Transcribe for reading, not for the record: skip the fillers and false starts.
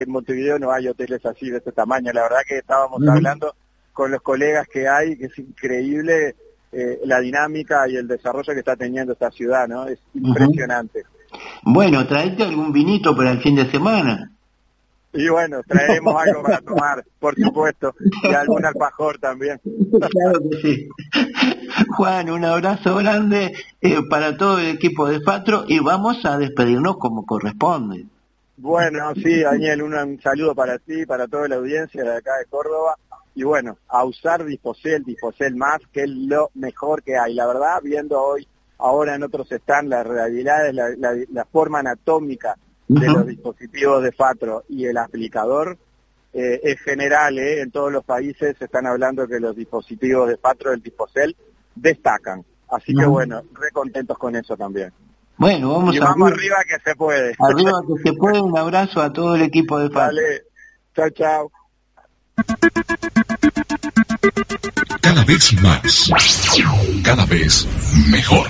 en Montevideo no hay hoteles así de este tamaño. La verdad que estábamos hablando con los colegas que hay, que es increíble la dinámica y el desarrollo que está teniendo esta ciudad, ¿no? Es impresionante. Bueno, traete algún vinito para el fin de semana. Y bueno, traemos algo para tomar, por supuesto, y algún alfajor también. Claro que sí. Juan, un abrazo grande para todo el equipo de Fatro y vamos a despedirnos como corresponde. Bueno, sí, Daniel, un saludo para ti, para toda la audiencia de acá de Córdoba. Y bueno, a usar Disposel más, que es lo mejor que hay. La verdad, viendo hoy, ahora en otros stands, las realidades, la forma anatómica de los dispositivos de Fatro y el aplicador, es general, en todos los países se están hablando que los dispositivos de Fatro, el Disposel, destacan. Así que bueno, re contentos con eso también. Bueno, vamos arriba que se puede. Arriba que se puede, un abrazo a todo el equipo de Fatro. Dale, chao, chao. Cada vez más, cada vez mejor.